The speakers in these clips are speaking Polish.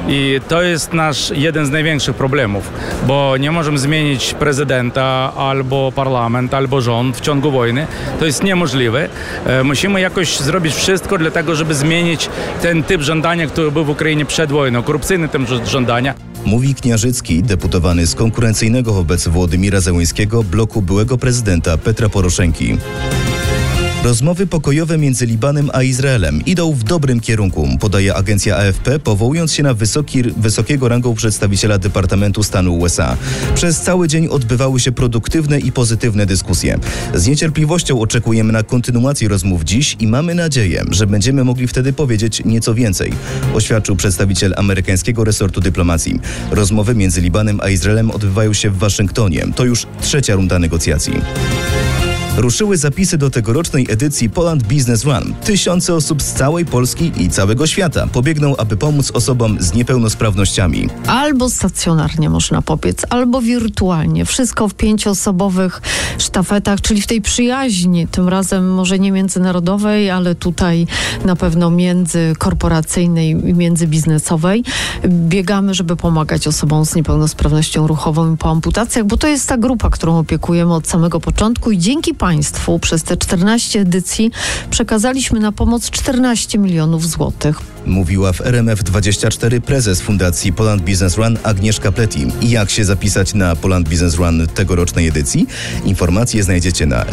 I to jest nasz jeden z największych problemów, bo nie możemy zmienić prezydenta albo parlament, albo rząd w ciągu wojny. To jest niemożliwe. Musimy jakoś zrobić wszystko dla tego, żeby zmienić ten typ żądania, który był w Ukrainie przed wojną, korupcyjny typ żądania. Mówi Kniarzycki, deputowany z konkurencyjnego wobec Wołodymira Zełenskiego bloku byłego prezydenta Petra Poroszenki. Rozmowy pokojowe między Libanem a Izraelem idą w dobrym kierunku, podaje agencja AFP, powołując się na wysokiego rangą przedstawiciela Departamentu Stanu USA. Przez cały dzień odbywały się produktywne i pozytywne dyskusje. Z niecierpliwością oczekujemy na kontynuację rozmów dziś i mamy nadzieję, że będziemy mogli wtedy powiedzieć nieco więcej, oświadczył przedstawiciel amerykańskiego resortu dyplomacji. Rozmowy między Libanem a Izraelem odbywają się w Waszyngtonie. To już trzecia runda negocjacji. Ruszyły zapisy do tegorocznej edycji Poland Business Run. Tysiące osób z całej Polski i całego świata pobiegną, aby pomóc osobom z niepełnosprawnościami. Albo stacjonarnie można pobiec, albo wirtualnie. Wszystko w 5-osobowych sztafetach, czyli w tej przyjaźni. Tym razem może nie międzynarodowej, ale tutaj na pewno międzykorporacyjnej i międzybiznesowej. Biegamy, żeby pomagać osobom z niepełnosprawnością ruchową i po amputacjach, bo to jest ta grupa, którą opiekujemy od samego początku i dzięki Państwu przez te 14 edycji przekazaliśmy na pomoc 14 milionów złotych. Mówiła w RMF24 prezes Fundacji Poland Business Run Agnieszka Pleti. I jak się zapisać na Poland Business Run tegorocznej edycji? Informacje znajdziecie na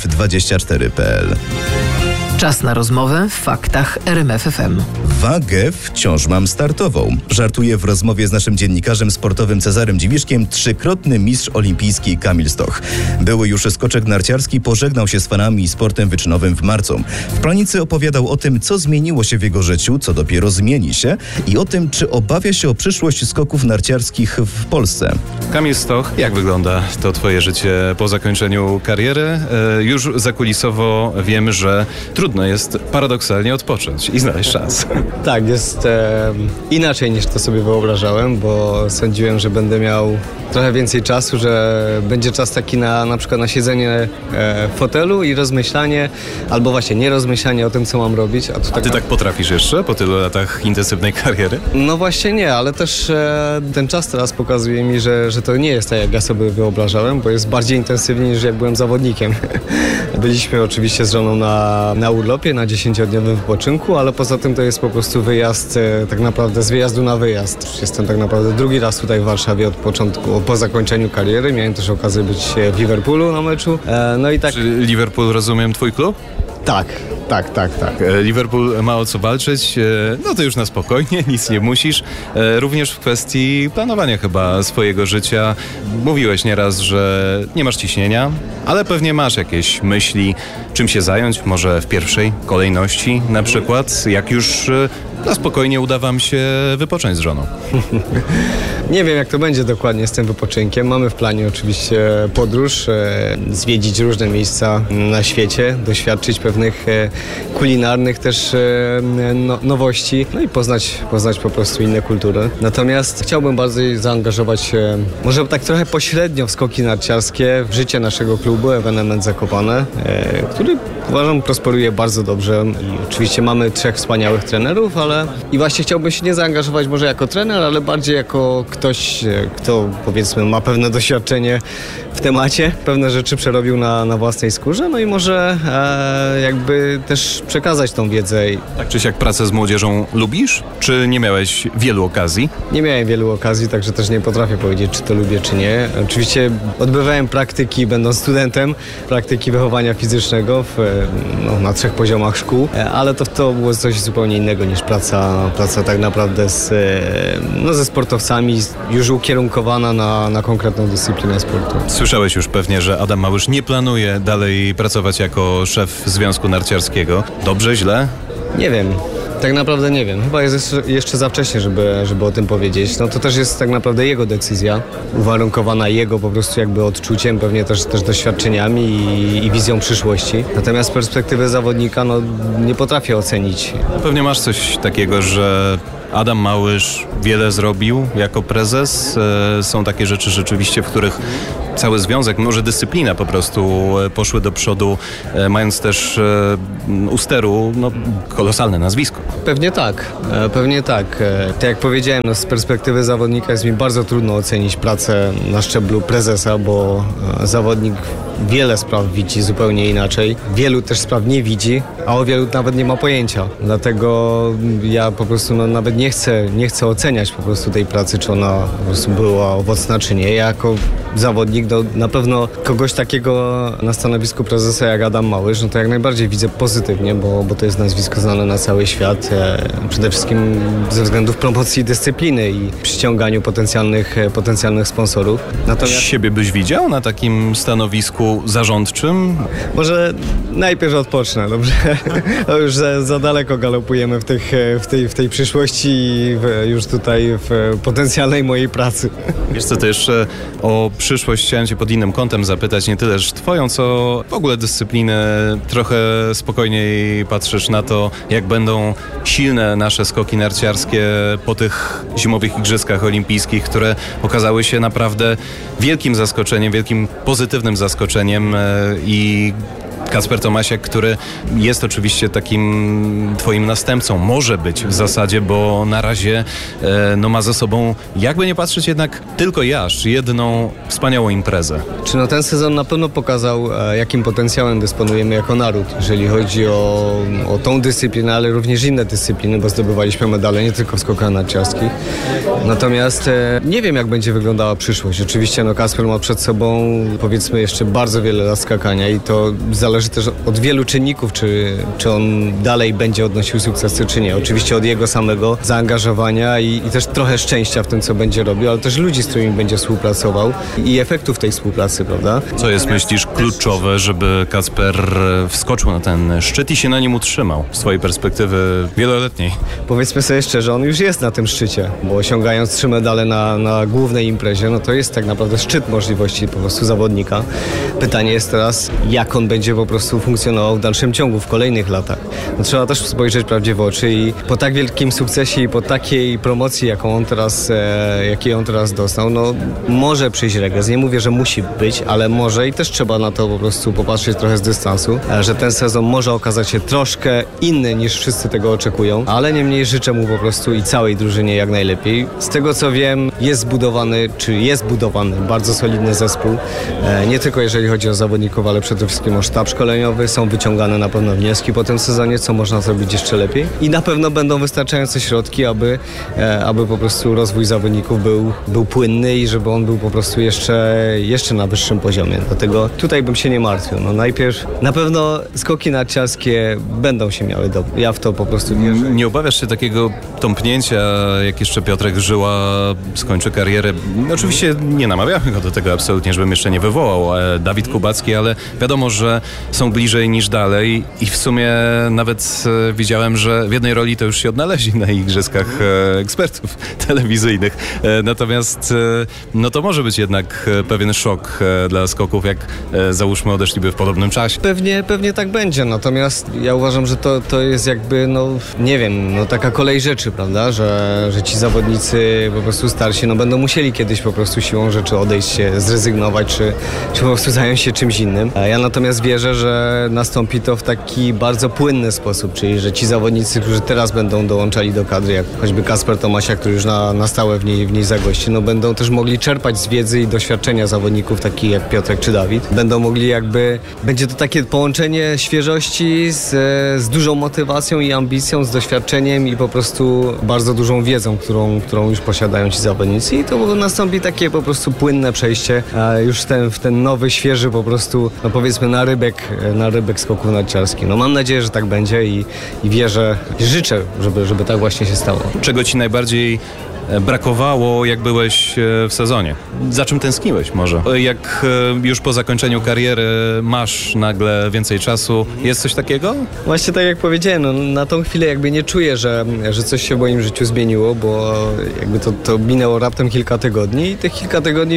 rmf24.pl. Czas na rozmowę w faktach RMF FM. Wagę wciąż mam startową. Żartuje w rozmowie z naszym dziennikarzem sportowym Cezarem Dziwiszkiem trzykrotny mistrz olimpijski Kamil Stoch. Były już skoczek narciarski pożegnał się z fanami i sportem wyczynowym w marcu. W Planicy opowiadał o tym, co zmieniło się w jego życiu, co dopiero zmieni się i o tym, czy obawia się o przyszłość skoków narciarskich w Polsce. Kamil Stoch, jak wygląda to twoje życie po zakończeniu kariery? Już zakulisowo wiem, że trudno jest paradoksalnie odpocząć i znaleźć czas. Tak, jest inaczej niż to sobie wyobrażałem, bo sądziłem, że będę miał trochę więcej czasu, że będzie czas taki na przykład na siedzenie w fotelu i rozmyślanie, albo właśnie nie rozmyślanie o tym, co mam robić. A ty tak potrafisz jeszcze po tylu latach intensywnej kariery? No właśnie nie, ale też ten czas teraz pokazuje mi, że to nie jest tak, jak ja sobie wyobrażałem, bo jest bardziej intensywnie niż jak byłem zawodnikiem. Byliśmy oczywiście z żoną na urlopie, na 10-dniowym wypoczynku, ale poza tym to jest po prostu wyjazd tak naprawdę z wyjazdu na wyjazd. Jestem tak naprawdę drugi raz tutaj w Warszawie od początku, po zakończeniu kariery. Miałem też okazję być w Liverpoolu na meczu. No i tak. Czy Liverpool, rozumiem, twój klub? Tak. Liverpool ma o co walczyć, no to już na spokojnie, nic nie musisz. Również w kwestii planowania chyba swojego życia. Mówiłeś nieraz, że nie masz ciśnienia, ale pewnie masz jakieś myśli, czym się zająć, może w pierwszej kolejności na przykład, jak już na spokojnie uda wam się wypocząć z żoną. Nie wiem, jak to będzie dokładnie z tym wypoczynkiem. Mamy w planie oczywiście podróż, zwiedzić różne miejsca na świecie, doświadczyć pewnych kulinarnych też nowości, no i poznać po prostu inne kultury. Natomiast chciałbym bardziej zaangażować się, może tak trochę pośrednio w skoki narciarskie, w życie naszego klubu Evenement Zakopane, który uważam prosperuje bardzo dobrze. I oczywiście mamy 3 wspaniałych trenerów, ale i właśnie chciałbym się nie zaangażować może jako trener, ale bardziej jako ktoś, kto powiedzmy ma pewne doświadczenie w temacie, pewne rzeczy przerobił na własnej skórze, no i może jakby też przekazać tą wiedzę. Tak czy siak pracę z młodzieżą lubisz? Czy nie miałeś wielu okazji? Nie miałem wielu okazji, także też nie potrafię powiedzieć, czy to lubię, czy nie. Oczywiście odbywałem praktyki, będąc studentem, praktyki wychowania fizycznego na 3 poziomach szkół, ale to było coś zupełnie innego niż praca tak naprawdę ze sportowcami, już ukierunkowana na konkretną dyscyplinę sportu. Słyszałeś już pewnie, że Adam Małysz nie planuje dalej pracować jako szef Związku Narciarskiego. Dobrze, źle? Nie wiem. Tak naprawdę nie wiem. Chyba jest jeszcze za wcześnie, żeby o tym powiedzieć. No to też jest tak naprawdę jego decyzja, uwarunkowana jego po prostu jakby odczuciem, pewnie też doświadczeniami i wizją przyszłości. Natomiast z perspektywy zawodnika nie potrafię ocenić. Pewnie masz coś takiego, że Adam Małysz wiele zrobił jako prezes. Są takie rzeczy rzeczywiście, w których cały związek, może dyscyplina po prostu poszły do przodu, mając też u steru kolosalne nazwisko. Pewnie tak, pewnie tak. Tak jak powiedziałem, z perspektywy zawodnika jest mi bardzo trudno ocenić pracę na szczeblu prezesa, bo zawodnik wiele spraw widzi zupełnie inaczej. Wielu też spraw nie widzi, a o wielu nawet nie ma pojęcia. Dlatego ja po prostu nawet nie chcę oceniać po prostu tej pracy, czy ona po prostu była owocna, czy nie. Ja jako zawodnik, na pewno kogoś takiego na stanowisku prezesa jak Adam Małysz, to jak najbardziej widzę pozytywnie, bo to jest nazwisko znane na cały świat. Przede wszystkim ze względów promocji dyscypliny i przyciąganiu potencjalnych sponsorów. Natomiast siebie byś widział na takim stanowisku zarządczym? Może najpierw odpocznę, dobrze? To już za daleko galopujemy w tej przyszłości i już tutaj w potencjalnej mojej pracy. Wiesz co, to jeszcze o przyszłość chciałem cię pod innym kątem zapytać, nie tyleż twoją, co w ogóle dyscypliny. Trochę spokojniej patrzysz na to, jak będą silne nasze skoki narciarskie po tych zimowych igrzyskach olimpijskich, które okazały się naprawdę wielkim zaskoczeniem, wielkim pozytywnym zaskoczeniem i Kacper Tomasiak, który jest oczywiście takim twoim następcą, może być w zasadzie, bo na razie ma za sobą, jakby nie patrzeć, jednak tylko jedną wspaniałą imprezę. Czy ten sezon na pewno pokazał, jakim potencjałem dysponujemy jako naród, jeżeli chodzi o tą dyscyplinę, ale również inne dyscypliny, bo zdobywaliśmy medale nie tylko w skokach narciarskich. Natomiast nie wiem, jak będzie wyglądała przyszłość. Oczywiście Kacper ma przed sobą, powiedzmy, jeszcze bardzo wiele lat skakania i to zależy też od wielu czynników, czy on dalej będzie odnosił sukcesy, czy nie. Oczywiście od jego samego zaangażowania i też trochę szczęścia w tym, co będzie robił, ale też ludzi, z którymi będzie współpracował i efektów tej współpracy, prawda? Co jest, myślisz, kluczowe, żeby Kacper wskoczył na ten szczyt i się na nim utrzymał z swojej perspektywy wieloletniej? Powiedzmy sobie szczerze, on już jest na tym szczycie, bo osiągając 3 medale na głównej imprezie, to jest tak naprawdę szczyt możliwości po prostu zawodnika. Pytanie jest teraz, jak on będzie po prostu funkcjonował w dalszym ciągu, w kolejnych latach. Trzeba też spojrzeć prawdzie w oczy i po tak wielkim sukcesie i po takiej promocji, jakiej on teraz dostał, może przyjść regres. Nie mówię, że musi być, ale może i też trzeba na to po prostu popatrzeć trochę z dystansu, że ten sezon może okazać się troszkę inny niż wszyscy tego oczekują, ale niemniej życzę mu po prostu i całej drużynie jak najlepiej. Z tego co wiem, jest zbudowany bardzo solidny zespół, nie tylko jeżeli chodzi o zawodników, ale przede wszystkim o sztab szkoleniowy. Są wyciągane na pewno wnioski po tym sezonie, co można zrobić jeszcze lepiej i na pewno będą wystarczające środki, aby po prostu rozwój zawodników był płynny i żeby on był po prostu jeszcze na wyższym poziomie. Dlatego tutaj bym się nie martwił. Najpierw na pewno skoki narciarskie będą się miały dobrze. Ja w to po prostu wierzę. Nie obawiasz się takiego tąpnięcia, jak jeszcze Piotrek Żyła skończy karierę? Oczywiście nie namawiamy go do tego absolutnie, żebym jeszcze nie wywołał Dawid Kubacki, ale wiadomo, że są bliżej niż dalej i w sumie nawet widziałem, że w jednej roli to już się odnaleźli na igrzyskach ekspertów telewizyjnych. Natomiast to może być jednak pewien szok dla skoków, jak załóżmy odeszliby w podobnym czasie. Pewnie tak będzie, natomiast ja uważam, że to jest jakby, nie wiem, taka kolej rzeczy, prawda, że ci zawodnicy po prostu starsi, będą musieli kiedyś po prostu siłą rzeczy odejść, zrezygnować, czy po prostu zająć się czymś innym. Ja natomiast wierzę, że nastąpi to w taki bardzo płynny sposób, czyli że ci zawodnicy, którzy teraz będą dołączali do kadry, jak choćby Kacper Tomasiak, który już na stałe w niej zagości, będą też mogli czerpać z wiedzy i doświadczenia zawodników takich jak Piotrek czy Dawid. Będą mogli będzie to takie połączenie świeżości z dużą motywacją i ambicją, z doświadczeniem i po prostu bardzo dużą wiedzą, którą już posiadają ci zawodnicy i to nastąpi takie po prostu płynne przejście już w ten nowy, świeży po prostu, powiedzmy na rybek skoków narciarskich. Mam nadzieję, że tak będzie i wierzę, życzę, żeby tak właśnie się stało. Czego ci najbardziej brakowało, jak byłeś w sezonie? Za czym tęskniłeś może? Jak już po zakończeniu kariery masz nagle więcej czasu, jest coś takiego? Właśnie tak jak powiedziałem, na tą chwilę jakby nie czuję, że coś się w moim życiu zmieniło, bo jakby to minęło raptem kilka tygodni i tych kilka tygodni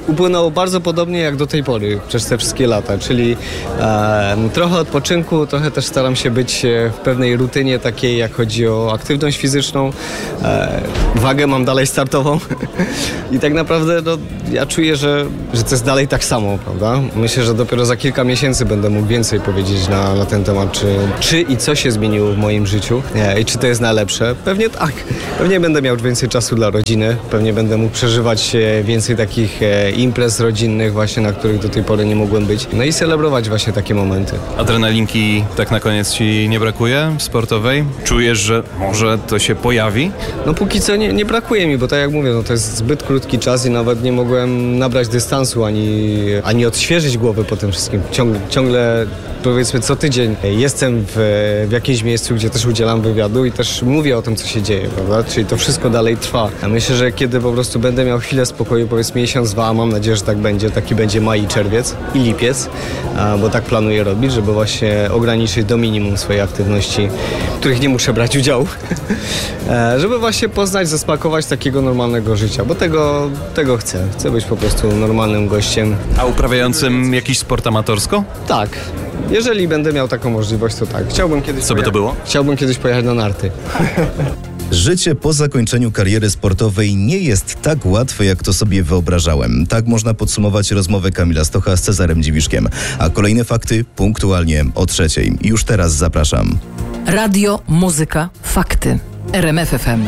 upłynęło bardzo podobnie jak do tej pory, przez te wszystkie lata, czyli trochę odpoczynku, trochę też staram się być w pewnej rutynie takiej, jak chodzi o aktywność fizyczną. Wagę mam dalej startową i tak naprawdę ja czuję, że to jest dalej tak samo, prawda? Myślę, że dopiero za kilka miesięcy będę mógł więcej powiedzieć na ten temat, czy i co się zmieniło w moim życiu i czy to jest najlepsze. Pewnie tak. Pewnie będę miał więcej czasu dla rodziny, pewnie będę mógł przeżywać więcej takich imprez rodzinnych właśnie, na których do tej pory nie mogłem być. No i celebrować właśnie takie momenty. Adrenalinki tak na koniec ci nie brakuje sportowej? Czujesz, że może to się pojawi? No póki co nie brakuje mi, bo tak jak mówię, to jest zbyt krótki czas i nawet nie mogłem nabrać dystansu ani odświeżyć głowy po tym wszystkim. Ciągle powiedzmy co tydzień jestem w jakimś miejscu, gdzie też udzielam wywiadu i też mówię o tym, co się dzieje, prawda? Czyli to wszystko dalej trwa. A myślę, że kiedy po prostu będę miał chwilę spokoju, powiedzmy miesiąc, dwa, a mam nadzieję, że tak będzie, taki będzie maj i czerwiec i lipiec, bo tak planuję robić, żeby właśnie ograniczyć do minimum swoje aktywności, w których nie muszę brać udziału, żeby właśnie poznać, zasmakować takiego normalnego życia, bo tego chcę. Chcę być po prostu normalnym gościem. A uprawiającym jakiś sport amatorsko? Tak. Jeżeli będę miał taką możliwość, to tak. Co by to było? Chciałbym kiedyś pojechać na narty. Życie po zakończeniu kariery sportowej nie jest tak łatwe, jak to sobie wyobrażałem. Tak można podsumować rozmowę Kamila Stocha z Cezarem Dziwiszkiem. A kolejne fakty punktualnie o 3:00. Już teraz zapraszam. Radio, muzyka, fakty. RMF FM.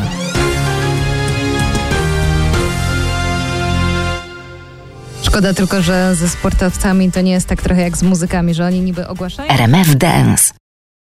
Szkoda tylko, że ze sportowcami to nie jest tak trochę jak z muzykami, że oni niby ogłaszają. RMF Dance.